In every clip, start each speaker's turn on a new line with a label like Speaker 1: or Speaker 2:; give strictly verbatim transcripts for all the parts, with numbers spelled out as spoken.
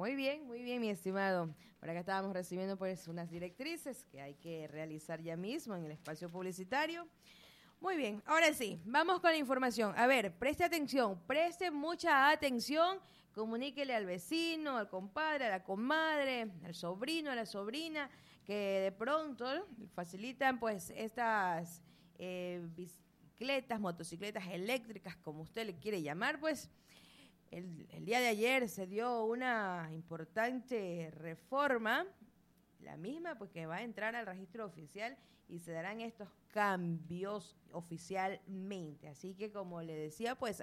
Speaker 1: Muy bien, muy bien, mi estimado. Por acá estábamos recibiendo pues unas directrices que hay que realizar ya mismo en el espacio publicitario. Muy bien, ahora sí, vamos con la información. A ver, preste atención, preste mucha atención, comuníquele al vecino, al compadre, a la comadre, al sobrino, a la sobrina, que de pronto facilitan pues estas eh, bicicletas, motocicletas eléctricas, como usted le quiere llamar, pues el, el día de ayer se dio una importante reforma, la misma pues que va a entrar al registro oficial y se darán estos cambios oficialmente. Así que como le decía, pues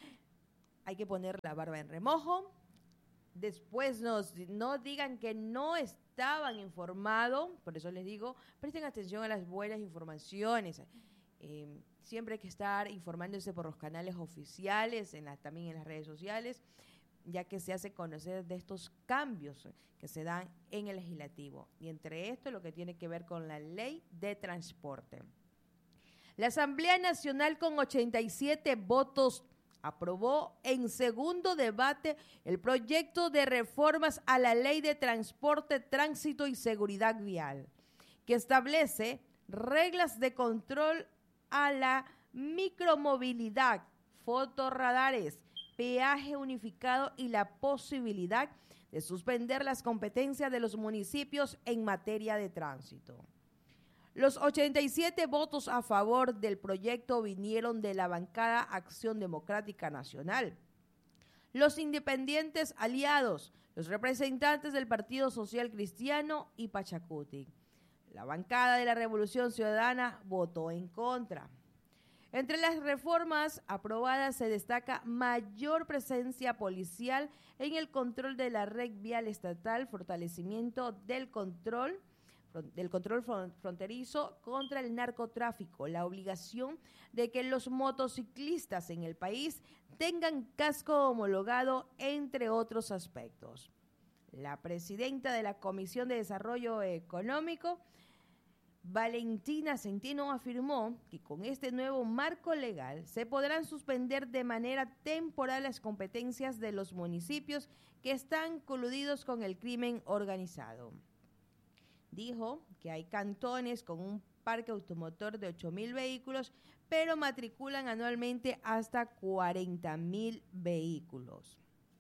Speaker 1: hay que poner la barba en remojo. Después nos, no digan que no estaban informados, por eso les digo, presten atención a las buenas informaciones. Eh, siempre hay que estar informándose por los canales oficiales, en la, también en las redes sociales, ya que se hace conocer de estos cambios que se dan en el legislativo. Y entre esto lo que tiene que ver con la ley de transporte. La Asamblea Nacional con ochenta y siete votos aprobó en segundo debate el proyecto de reformas a la ley de transporte, tránsito y seguridad vial, que establece reglas de control a la micromovilidad, fotorradares, peaje unificado y la posibilidad de suspender las competencias de los municipios en materia de tránsito. Los ochenta y siete votos a favor del proyecto vinieron de la bancada Acción Democrática Nacional, los independientes aliados, los representantes del Partido Social Cristiano y Pachacuti. La bancada de la Revolución Ciudadana votó en contra. Entre las reformas aprobadas se destaca mayor presencia policial en el control de la red vial estatal, fortalecimiento del control, del control fronterizo contra el narcotráfico, la obligación de que los motociclistas en el país tengan casco homologado, entre otros aspectos. La presidenta de la Comisión de Desarrollo Económico, Valentina Centeno, afirmó que con este nuevo marco legal se podrán suspender de manera temporal las competencias de los municipios que están coludidos con el crimen organizado. Dijo que hay cantones con un parque automotor de ocho mil vehículos, pero matriculan anualmente hasta cuarenta mil vehículos.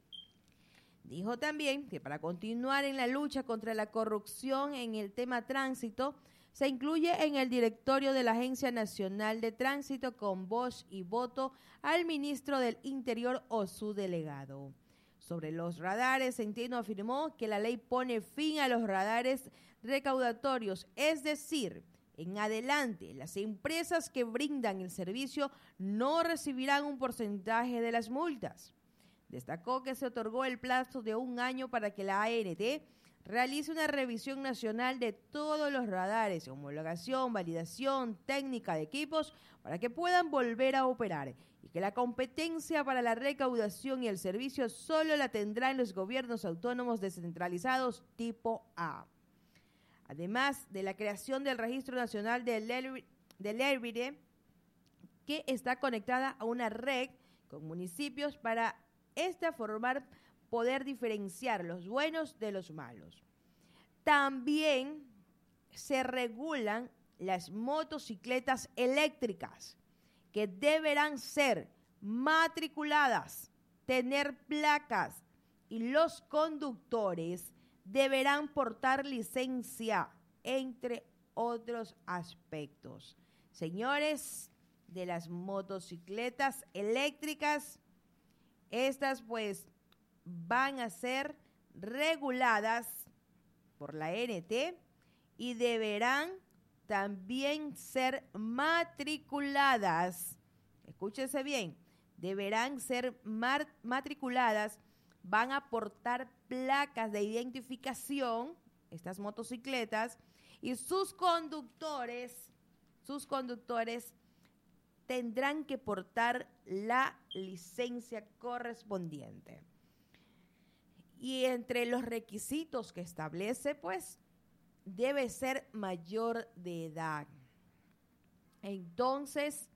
Speaker 1: Dijo también que para continuar en la lucha contra la corrupción en el tema tránsito, se incluye en el directorio de la Agencia Nacional de Tránsito con voz y voto al ministro del Interior o su delegado. Sobre los radares, Centeno afirmó que la ley pone fin a los radares recaudatorios, es decir, en adelante las empresas que brindan el servicio no recibirán un porcentaje de las multas. Destacó que se otorgó el plazo de un año para que la A N T realice una revisión nacional de todos los radares, homologación, validación técnica de equipos para que puedan volver a operar y que la competencia para la recaudación y el servicio solo la tendrán los gobiernos autónomos descentralizados tipo A. Además de la creación del Registro Nacional del Érbide, que está conectada a una red con municipios para esta formar poder diferenciar los buenos de los malos. También se regulan las motocicletas eléctricas que deberán ser matriculadas, tener placas y los conductores deberán portar licencia, entre otros aspectos. Señores, de las motocicletas eléctricas, estas pues van a ser reguladas por la A N T y deberán también ser matriculadas. Escúchese bien, deberán ser matriculadas, van a portar placas de identificación, estas motocicletas, y sus conductores, sus conductores tendrán que portar la licencia correspondiente. Y entre los requisitos que establece, pues, debe ser mayor de edad. Entonces,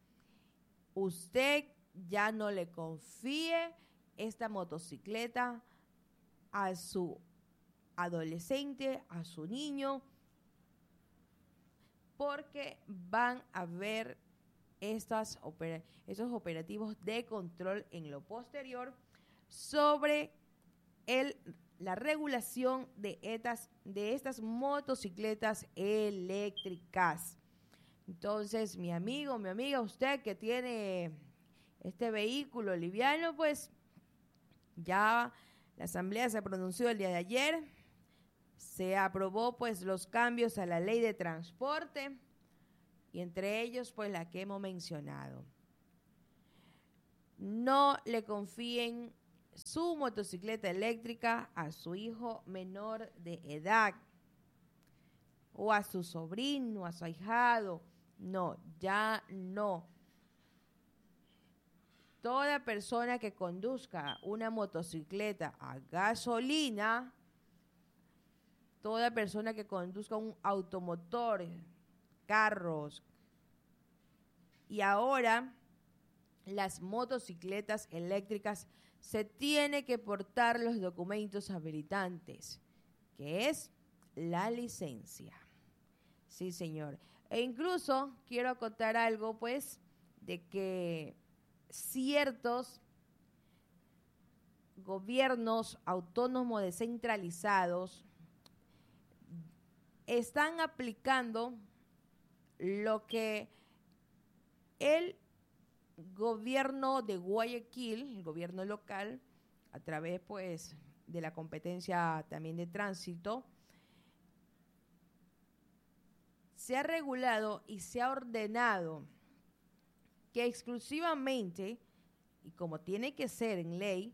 Speaker 1: usted ya no le confíe esta motocicleta a su adolescente, a su niño, porque van a haber estas opera- estos operativos de control en lo posterior sobre el, la regulación de estas, de estas motocicletas eléctricas. Entonces, mi amigo, mi amiga, usted que tiene este vehículo liviano, pues ya la Asamblea se pronunció el día de ayer, se aprobó pues los cambios a la ley de transporte y entre ellos pues la que hemos mencionado. No le confíen su motocicleta eléctrica a su hijo menor de edad o a su sobrino, a su ahijado. No, ya no. Toda persona que conduzca una motocicleta a gasolina, toda persona que conduzca un automotor, carros, y ahora las motocicletas eléctricas se tiene que portar los documentos habilitantes, que es la licencia. Sí, señor. E incluso quiero acotar algo, pues, de que ciertos gobiernos autónomos descentralizados están aplicando lo que el gobierno de Guayaquil, el gobierno local, a través pues de la competencia también de tránsito, se ha regulado y se ha ordenado que exclusivamente, y como tiene que ser en ley,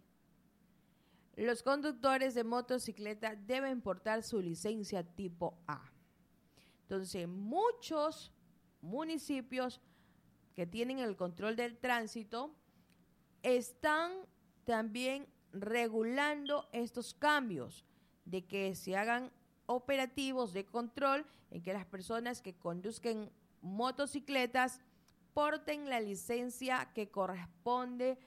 Speaker 1: los conductores de motocicleta deben portar su licencia tipo A. Entonces, muchos municipios que tienen el control del tránsito están también regulando estos cambios de que se hagan operativos de control en que las personas que conduzcan motocicletas porten la licencia que corresponde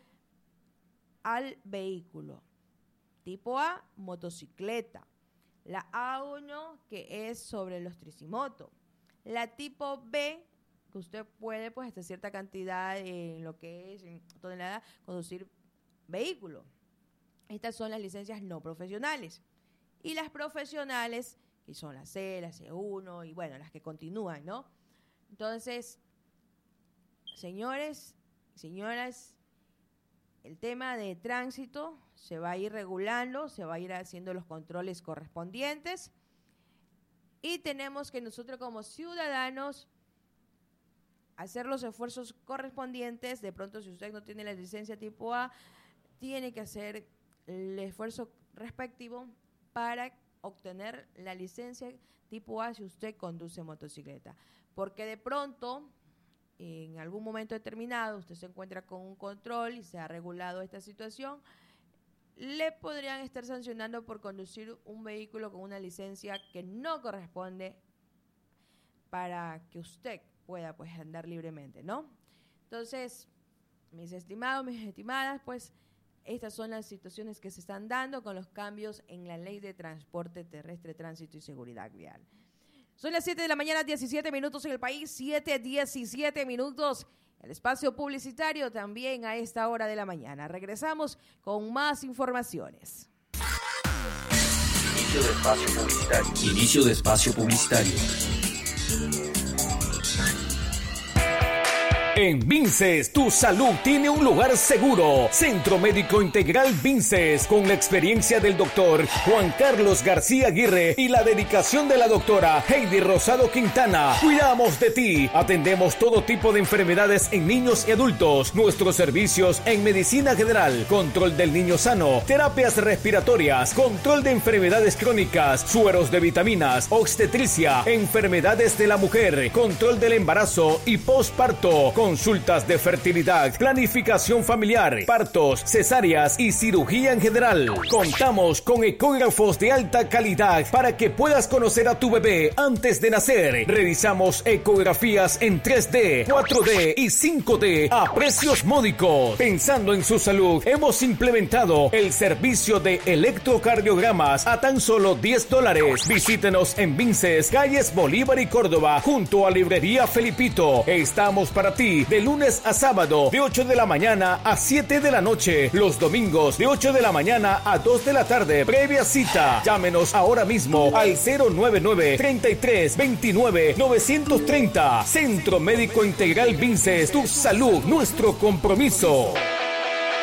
Speaker 1: al vehículo. Tipo A, motocicleta. La A uno, que es sobre los tricimotos. La tipo B, que usted puede, pues, hasta cierta cantidad en lo que es en tonelada, conducir vehículo. Estas son las licencias no profesionales. Y las profesionales, que son la C, la C uno, y bueno, las que continúan, ¿no? Entonces, señores, señoras, el tema de tránsito se va a ir regulando, se va a ir haciendo los controles correspondientes y tenemos que nosotros como ciudadanos hacer los esfuerzos correspondientes. De pronto, si usted no tiene la licencia tipo A, tiene que hacer el esfuerzo respectivo para obtener la licencia tipo A si usted conduce motocicleta. Porque de pronto, en algún momento determinado, usted se encuentra con un control y se ha regulado esta situación, le podrían estar sancionando por conducir un vehículo con una licencia que no corresponde para que usted pueda pues andar libremente, ¿no? Entonces, mis estimados, mis estimadas, pues estas son las situaciones que se están dando con los cambios en la Ley de Transporte Terrestre, Tránsito y Seguridad Vial. Son las siete de la mañana, diecisiete minutos en el país, siete, diecisiete minutos. El espacio publicitario también a esta hora de la mañana. Regresamos con más informaciones.
Speaker 2: Inicio de espacio publicitario. Inicio de espacio publicitario. En Vinces, tu salud tiene un lugar seguro. Centro Médico Integral Vinces, con la experiencia del doctor Juan Carlos García Aguirre y la dedicación de la doctora Heidi Rosado Quintana. Cuidamos de ti. Atendemos todo tipo de enfermedades en niños y adultos. Nuestros servicios en medicina general, control del niño sano, terapias respiratorias, control de enfermedades crónicas, sueros de vitaminas, obstetricia, enfermedades de la mujer, control del embarazo y posparto, con consultas de fertilidad, planificación familiar, partos, cesáreas y cirugía en general. Contamos con ecógrafos de alta calidad para que puedas conocer a tu bebé antes de nacer. Realizamos ecografías en tres D, cuatro D y cinco D a precios módicos. Pensando en su salud, hemos implementado el servicio de electrocardiogramas a tan solo diez dólares. Visítenos en Vinces, calles Bolívar y Córdoba, junto a Librería Felipito. Estamos para ti de lunes a sábado, de ocho de la mañana a siete de la noche. Los domingos, de ocho de la mañana a dos de la tarde. Previa cita. Llámenos ahora mismo al cero nueve nueve, treinta y tres, veintinueve, novecientos treinta. Centro Médico Integral Vinces. Tu salud, nuestro compromiso.